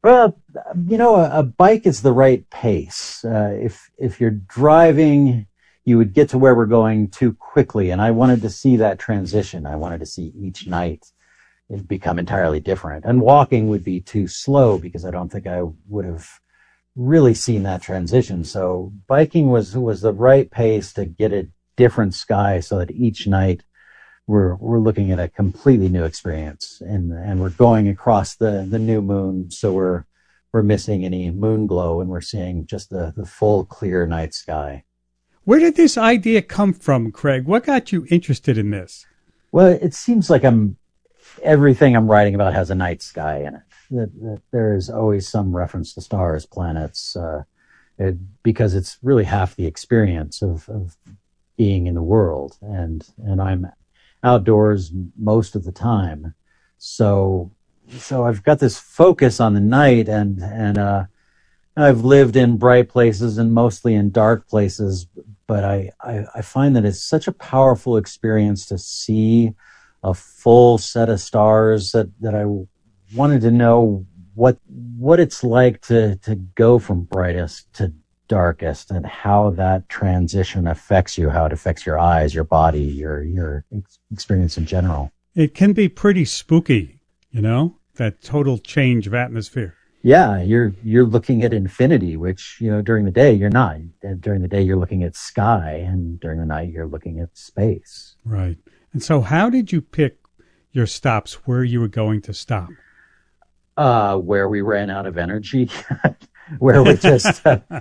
Well, a bike is the right pace. If you're driving, you would get to where we're going too quickly, and I wanted to see that transition. I wanted to see each night it become entirely different. And walking would be too slow because I don't think I would have really seen that transition. So biking was the right pace to get a different sky so that each night we're looking at a completely new experience, and we're going across the new moon, so we're missing any moon glow, and we're seeing just the full clear night sky. Where did this idea come from, Craig? What got you interested in this? Well, it seems like everything I'm writing about has a night sky in it. That there is always some reference to stars, planets, because it's really half the experience of being in the world, and I'm outdoors most of the time. So I've got this focus on the night, and I've lived in bright places and mostly in dark places, but I find that it's such a powerful experience to see a full set of stars that I wanted to know what it's like to go from brightest to darkest, and how that transition affects you, how it affects your eyes, your body, your experience in general. It can be pretty spooky, that total change of atmosphere. Yeah, you're looking at infinity, which, during the day you're not. During the day you're looking at sky, and during the night you're looking at space. Right. And so how did you pick your stops, where you were going to stop? Where we ran out of energy. Where we just,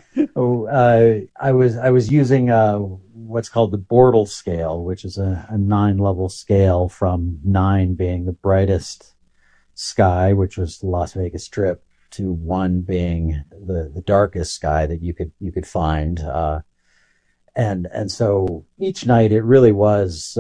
I was using what's called the Bortle scale, which is a 9-level scale, from 9 being the brightest sky, which was the Las Vegas Strip, to 1 being the darkest sky that you could find. And so each night it really was,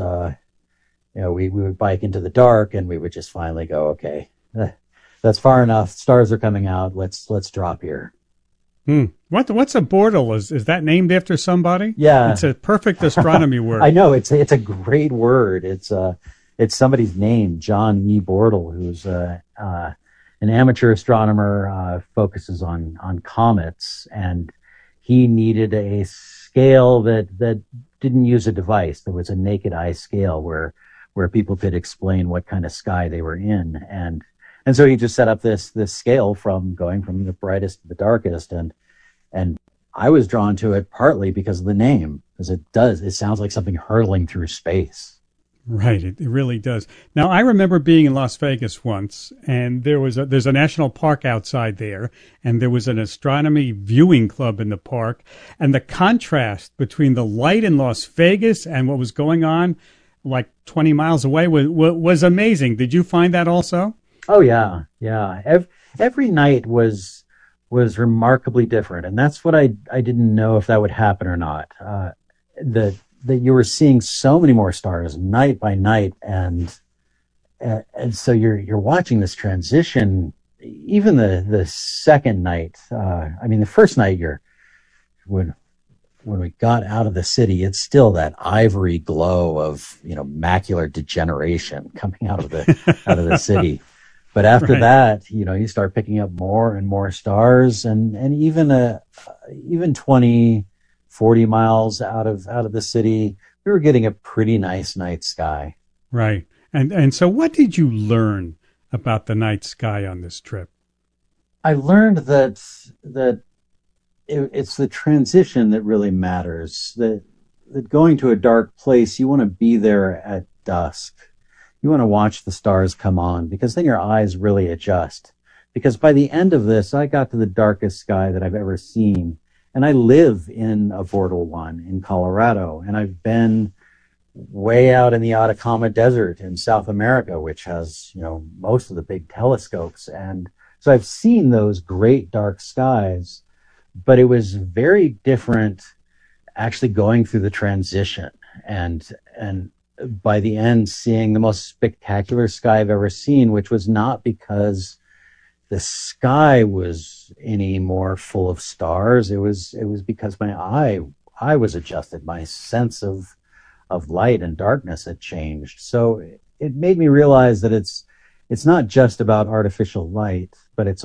we would bike into the dark, and we would just finally go, okay, that's far enough. Stars are coming out. Let's drop here. What's a Bortle? Is that named after somebody? Yeah, it's a perfect astronomy word. I know it's a great word. It's somebody's name, John E. Bortle, who's an amateur astronomer, focuses on comets, and he needed a scale that didn't use a device. There was a naked eye scale where people could explain what kind of sky they were in, and so he just set up this scale from going from the brightest to the darkest, and I was drawn to it partly because of the name, because it sounds like something hurtling through space. Right, it really does. Now, I remember being in Las Vegas once, and there's a national park outside there, and there was an astronomy viewing club in the park, and the contrast between the light in Las Vegas and what was going on like 20 miles away was amazing. Did you find that also? Oh yeah. Every night was remarkably different, and that's what I didn't know if that would happen or not. That you were seeing so many more stars night by night, and so you're watching this transition. Even the second night, the first night when we got out of the city, it's still that ivory glow of macular degeneration coming out of the city. But after Right. that, you start picking up more and more stars, and even 20, 40 miles out of the city, we were getting a pretty nice night sky. Right. And so what did you learn about the night sky on this trip? I learned that it's the transition that really matters. That going to a dark place, you want to be there at dusk. You want to watch the stars come on, because then your eyes really adjust. Because by the end of this, I got to the darkest sky that I've ever seen. And I live in a Bortle 1 in Colorado. And I've been way out in the Atacama Desert in South America, which has, most of the big telescopes. And so I've seen those great dark skies, but it was very different actually going through the transition. And by the end, seeing the most spectacular sky I've ever seen, which was not because the sky was any more full of stars. It was because my eye was adjusted. My sense of light and darkness had changed. So it made me realize that it's not just about artificial light, but it's